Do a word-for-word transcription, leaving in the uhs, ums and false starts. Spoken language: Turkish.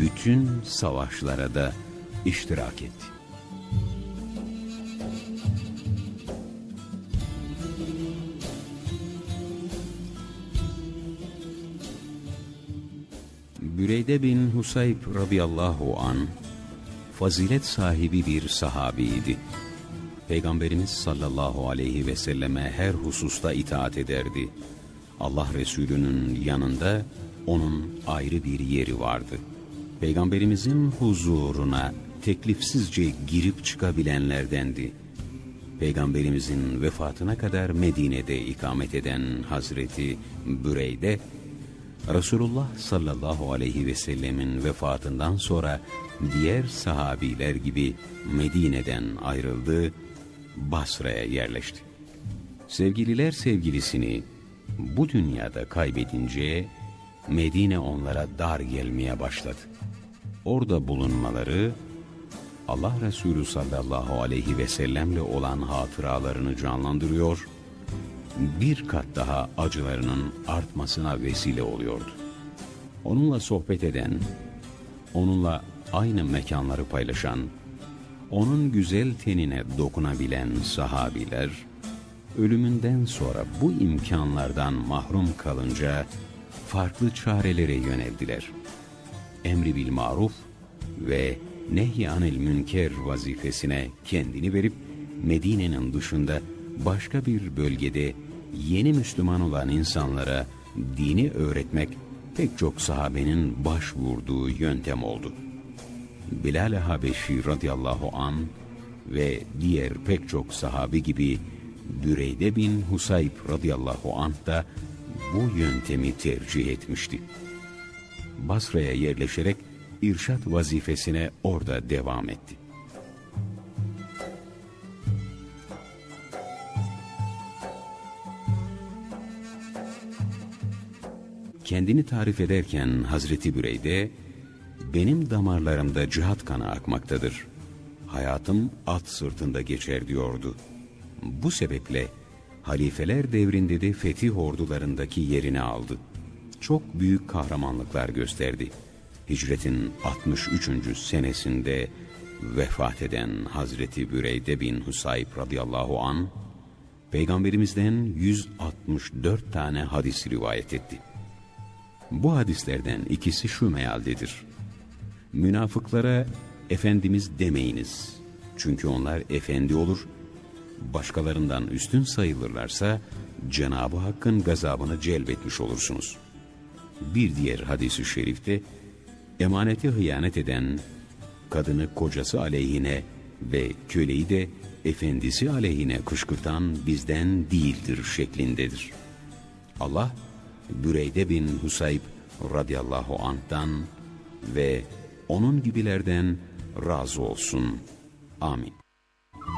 bütün savaşlara da iştirak etti. Büreyde bin Husayb radıyallahu an fazilet sahibi bir sahabiydi. Peygamberimiz sallallahu aleyhi ve selleme her hususta itaat ederdi. Allah Resulü'nün yanında onun ayrı bir yeri vardı. Peygamberimizin huzuruna teklifsizce girip çıkabilenlerdendi. Peygamberimizin vefatına kadar Medine'de ikamet eden Hazreti Büreyde, Resulullah sallallahu aleyhi ve sellemin vefatından sonra diğer sahabiler gibi Medine'den ayrıldı, Basra'ya yerleşti. Sevgililer sevgilisini bu dünyada kaybedince Medine onlara dar gelmeye başladı. Orada bulunmaları Allah Resulü sallallahu aleyhi ve sellemle olan hatıralarını canlandırıyor, bir kat daha acılarının artmasına vesile oluyordu. Onunla sohbet eden, onunla aynı mekanları paylaşan, onun güzel tenine dokunabilen sahabiler, ölümünden sonra bu imkanlardan mahrum kalınca farklı çarelere yöneldiler. Emri bil maruf ve nehy anil münker vazifesine kendini verip Medine'nin dışında başka bir bölgede yeni Müslüman olan insanlara dini öğretmek pek çok sahabenin başvurduğu yöntem oldu. Bilal-i Habeşi radıyallahu an ve diğer pek çok sahabi gibi Büreyde bin Husayb radıyallahu anh da bu yöntemi tercih etmişti. Basra'ya yerleşerek irşat vazifesine orada devam etti. Kendini tarif ederken Hazreti Büreyde, benim damarlarımda cihat kanı akmaktadır. Hayatım at sırtında geçer diyordu. Bu sebeple halifeler devrinde de fetih ordularındaki yerini aldı. Çok büyük kahramanlıklar gösterdi. Hicretin altmış üçüncü senesinde vefat eden Hazreti Büreyde bin Husayb radıyallahu an, Peygamberimizden yüz altmış dört tane hadis rivayet etti. Bu hadislerden ikisi şu mealdedir: münafıklara Efendimiz demeyiniz. Çünkü onlar efendi olur, başkalarından üstün sayılırlarsa Cenab-ı Hakk'ın gazabını celbetmiş olursunuz. Bir diğer hadis-i şerifte, emaneti hıyanet eden, kadını kocası aleyhine ve köleyi de efendisi aleyhine kışkırtan bizden değildir şeklindedir. Allah, Büreyde bin Husayb radıyallahu anh'tan ve onun gibilerden razı olsun. Amin.